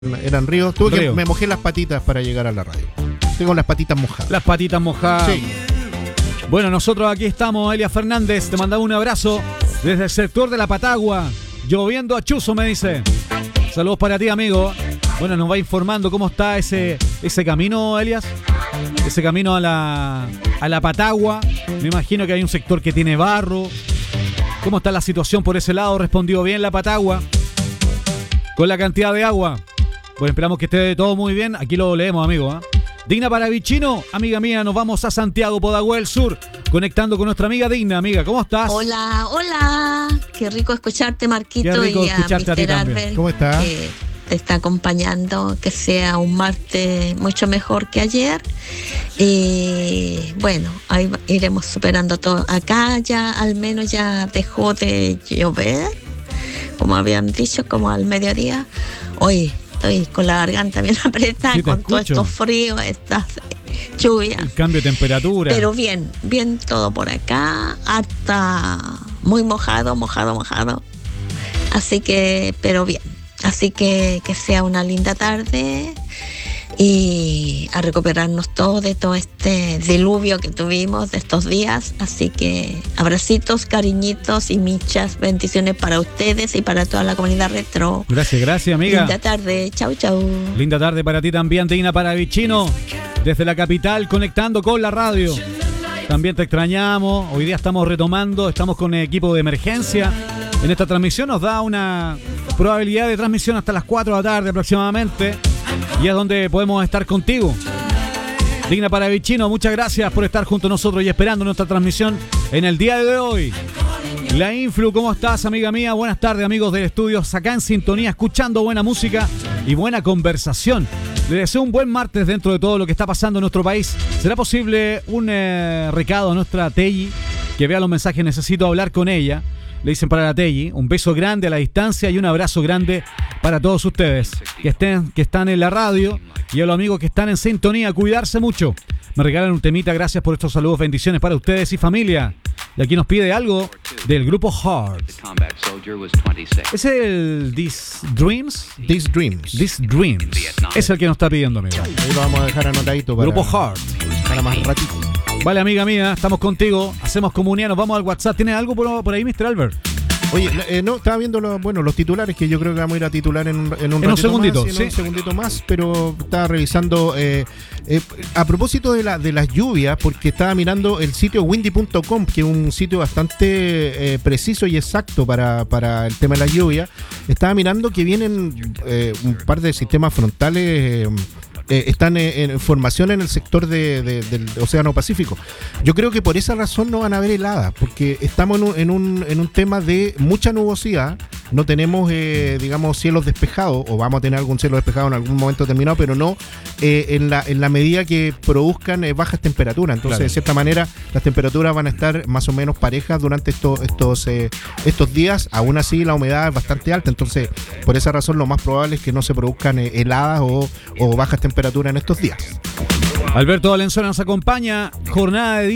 Eran ríos. Me mojé las patitas para llegar a la radio. Tengo las patitas mojadas. Las patitas mojadas. Sí. Bueno, nosotros aquí estamos, Elias Fernández. Te mandamos un abrazo desde el sector de la Patagua. Lloviendo a chuzo, me dice. Saludos para ti, amigo. Bueno, nos va informando cómo está ese camino, Elias. Ese camino a la Patagua. Me imagino que hay un sector que tiene barro. ¿Cómo está la situación por ese lado? ¿Respondió bien la Patagua? Con la cantidad de agua. Pues esperamos que esté todo muy bien. Aquí lo leemos, amigo. Digna Paravicino, amiga mía, nos vamos a Santiago, Podagüe del Sur, conectando con nuestra amiga Digna. Amiga, ¿cómo estás? Hola, hola. Qué rico escucharte, Marquito. Qué rico y a escucharte a ti Mr. también. Albert, ¿Cómo estás? que te está acompañando, que sea un martes mucho mejor que ayer. Y bueno, ahí iremos superando todo. Acá ya al menos ya dejó de llover, como habían dicho, como al mediodía. Hoy estoy con la garganta bien apretada, Sí, con todos escucho. estos fríos, estas lluvias. El cambio de temperatura. Pero bien todo por acá, hasta muy mojado. Así que, pero bien. Así que sea una linda tarde y a recuperarnos todos de todo este diluvio que tuvimos de estos días. Así que abracitos, cariñitos y muchas bendiciones para ustedes y para toda la comunidad retro. Gracias, amiga. Linda tarde, chau. Linda tarde para ti también, Digna Paravicino, desde la capital, conectando con la radio. También te extrañamos. Hoy día estamos retomando, estamos con equipo de emergencia. En esta transmisión nos da una probabilidad de transmisión hasta las 4 de la tarde aproximadamente. Y es donde podemos estar contigo. Digna Paravicino, muchas gracias por estar junto a nosotros y esperando nuestra transmisión en el día de hoy. La Influ, ¿cómo estás, amiga mía? Buenas tardes, amigos del estudio, acá en sintonía, escuchando buena música y buena conversación. Les deseo un buen martes dentro de todo lo que está pasando en nuestro país. ¿Será posible un recado a nuestra Telly? Que vea los mensajes, necesito hablar con ella. Le dicen para la Telly, un beso grande a la distancia y un abrazo grande para todos ustedes que están en la radio, y a los amigos que están en sintonía, cuidarse mucho. Me regalan un temita, gracias por estos saludos, bendiciones para ustedes y familia. Y aquí nos pide algo del grupo Heart. ¿Es el These Dreams? These Dreams. These Dreams. Es el que nos está pidiendo, amigo. Ahí lo vamos a dejar anotadito para, Grupo Heart. para más ratito. Vale, amiga mía, estamos contigo. Hacemos comunidad, nos vamos al WhatsApp. ¿Tienes algo por ahí, Mr. Albert? Oye, no, estaba viendo los titulares, que yo creo que vamos a ir a titular en un segundito, más, sí. un segundito más, pero estaba revisando a propósito de las lluvias, porque estaba mirando el sitio windy.com, que es un sitio bastante preciso y exacto para el tema de las lluvias. Estaba mirando que vienen un par de sistemas frontales. Están en formación en el sector del Océano Pacífico. Yo creo que por esa razón no van a haber heladas, porque estamos en un tema de mucha nubosidad. No tenemos, digamos, cielos despejados, o vamos a tener algún cielo despejado en algún momento determinado, pero no en la medida que produzcan bajas temperaturas. Entonces, claro, de cierta manera, las temperaturas van a estar más o menos parejas durante estos días. Aún así, la humedad es bastante alta. Entonces, por esa razón, lo más probable es que no se produzcan heladas o bajas temperaturas en estos días. Alberto Valenzuela nos acompaña. Jornada de